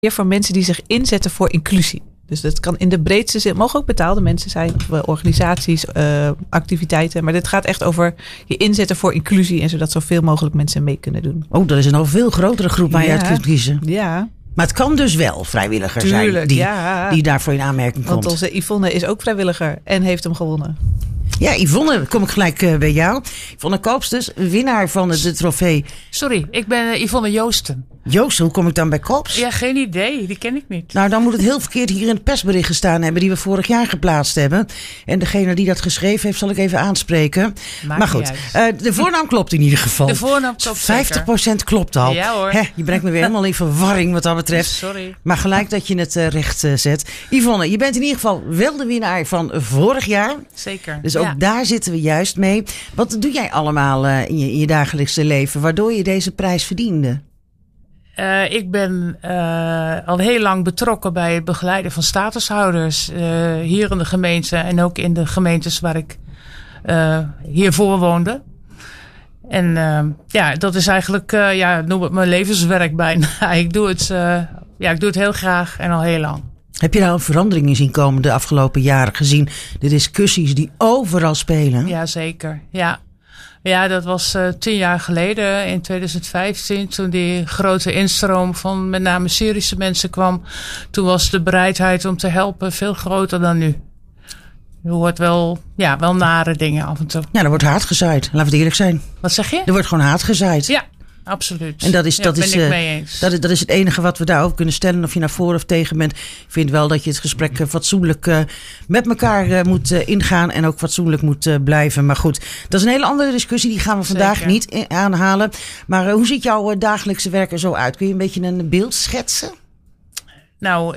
voor mensen die zich inzetten voor inclusie. Dus dat kan in de breedste zin, mogen ook betaalde mensen zijn, of organisaties, activiteiten. Maar dit gaat echt over je inzetten voor inclusie en zodat zoveel mogelijk mensen mee kunnen doen. Oh, dat is een al veel grotere groep waar je uit kunt kiezen. Ja. Maar het kan dus wel vrijwilliger zijn die daarvoor in aanmerking komt. Want onze Yvonne is ook vrijwilliger en heeft hem gewonnen. Ja, Yvonne, kom ik gelijk bij jou. Yvonne Koops dus, winnaar van de trofee. Sorry, ik ben Yvonne Joosten. Joosten, hoe kom ik dan bij Koops? Ja, geen idee. Die ken ik niet. Nou, dan moet het heel verkeerd hier in het persbericht gestaan hebben die we vorig jaar geplaatst hebben. En degene die dat geschreven heeft, zal ik even aanspreken. Maar goed, de voornaam klopt in ieder geval. De voornaam klopt 50% klopt al. Ja hoor. Je brengt me weer helemaal in verwarring wat dat betreft. Sorry. Maar gelijk dat je het recht zet. Yvonne, je bent in ieder geval wel de winnaar van vorig jaar. Zeker. Dus ook daar zitten we juist mee. Wat doe jij allemaal in je dagelijkse leven waardoor je deze prijs verdiende? Ik ben al heel lang betrokken bij het begeleiden van statushouders hier in de gemeente en ook in de gemeentes waar ik hiervoor woonde. En dat is eigenlijk, noem het mijn levenswerk bijna. Ik doe het heel graag en al heel lang. Heb je nou een verandering in zien komen de afgelopen jaren gezien? De discussies die overal spelen? Ja, zeker. Ja, dat was 10 jaar geleden, in 2015, toen die grote instroom van met name Syrische mensen kwam. Toen was de bereidheid om te helpen veel groter dan nu. Je hoort wel nare dingen af en toe. Ja, er wordt haat gezaaid. Laten we het eerlijk zijn. Wat zeg je? Er wordt gewoon haat gezaaid. Ja, absoluut. En dat is ben ik mee eens. Dat is het enige wat we daarover kunnen stellen. Of je naar voor of tegen bent. Ik vind wel dat je het gesprek fatsoenlijk met elkaar moet ingaan. En ook fatsoenlijk moet blijven. Maar goed, dat is een hele andere discussie. Die gaan we vandaag niet aanhalen. Maar hoe ziet jouw dagelijkse werk er zo uit? Kun je een beetje een beeld schetsen? Nou,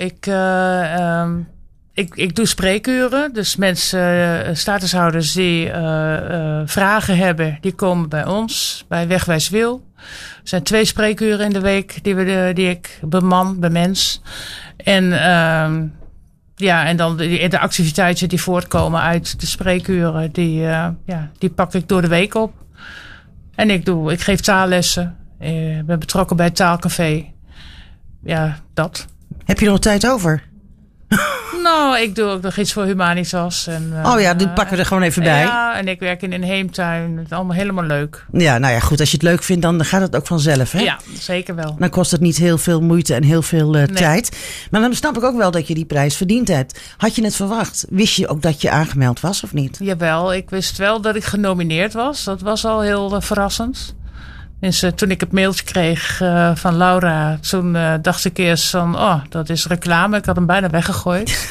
ik doe spreekuren. Dus mensen, statushouders die vragen hebben, die komen bij ons, bij Wegwijs Wil. Er zijn 2 spreekuren in de week die ik bemens. En en dan de activiteiten die voortkomen uit de spreekuren, die pak ik door de week op. En ik geef taallessen. Ik ben betrokken bij het taalcafé. Ja, dat. Heb je er nog tijd over? Nou, ik doe ook nog iets voor Humanitas. Die pakken we er gewoon even bij. Ja, en ik werk in een heemtuin. Het is allemaal helemaal leuk. Ja, nou ja, goed. Als je het leuk vindt, dan gaat het ook vanzelf, hè? Ja, zeker wel. Dan kost het niet heel veel moeite en heel veel tijd. Maar dan snap ik ook wel dat je die prijs verdiend hebt. Had je het verwacht? Wist je ook dat je aangemeld was of niet? Jawel, ik wist wel dat ik genomineerd was. Dat was al heel verrassend. Dus toen ik het mailtje kreeg van Laura, toen dacht ik eerst van, dat is reclame. Ik had hem bijna weggegooid.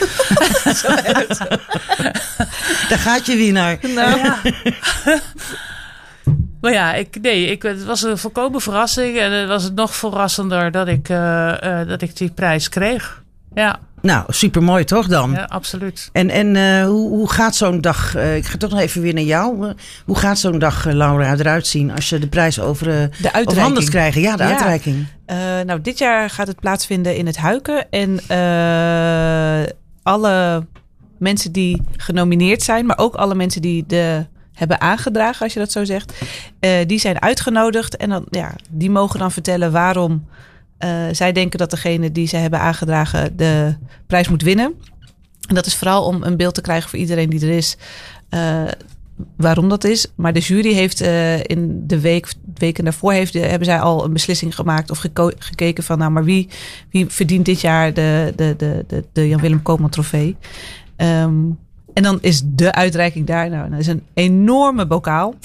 Daar gaat je winnaar. Nou ja. Maar ja, het was een volkomen verrassing. En het was nog verrassender dat ik die prijs kreeg. Ja. Nou, supermooi toch dan? Ja, absoluut. En hoe gaat zo'n dag, ik ga toch nog even weer naar jou. Hoe gaat zo'n dag, Laura, eruit zien als je de prijs overhandigd krijgt? Ja, de uitreiking. Nou, dit jaar gaat het plaatsvinden in het Huiken. En alle mensen die genomineerd zijn, maar ook alle mensen die hebben aangedragen, als je dat zo zegt, die zijn uitgenodigd. En dan, die mogen dan vertellen waarom zij denken dat degene die ze hebben aangedragen de prijs moet winnen. En dat is vooral om een beeld te krijgen voor iedereen die er is, waarom dat is. Maar de jury heeft in de weken daarvoor hebben zij al een beslissing gemaakt of gekeken van, nou, maar wie verdient dit jaar de Jan Willem Koopman trofee. En dan is de uitreiking daar. Nou, dat is een enorme bokaal.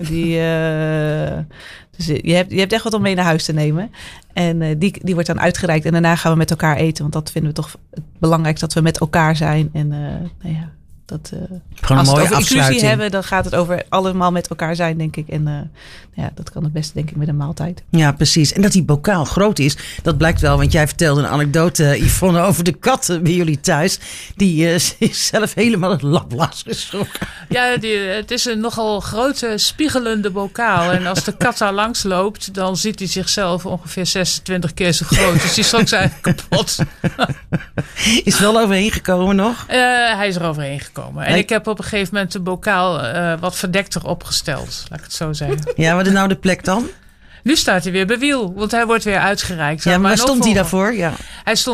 Dus je hebt echt wat om mee naar huis te nemen. En die wordt dan uitgereikt. En daarna gaan we met elkaar eten. Want dat vinden we toch het belangrijkste, dat we met elkaar zijn. En als we het over inclusie hebben, dan gaat het over allemaal met elkaar zijn, denk ik. En dat kan het beste, denk ik, met een maaltijd. Ja, precies. En dat die bokaal groot is, dat blijkt wel. Want jij vertelde een anekdote, Yvonne, over de kat bij jullie thuis. Die is zelf helemaal het lablaas geschrokken. Ja, het is een nogal grote, spiegelende bokaal. En als de kat daar langs loopt, dan ziet hij zichzelf ongeveer 26 keer zo groot. Dus die straks eigenlijk kapot. Is wel overheen gekomen nog? Hij is er overheen gekomen. En ik heb op een gegeven moment de bokaal wat verdekter opgesteld. Laat ik het zo zeggen. Ja, wat is nou de plek dan? Nu staat hij weer bij Wiel, want hij wordt weer uitgereikt. Ja, maar waar stond hij daarvoor? Ja. Hij stond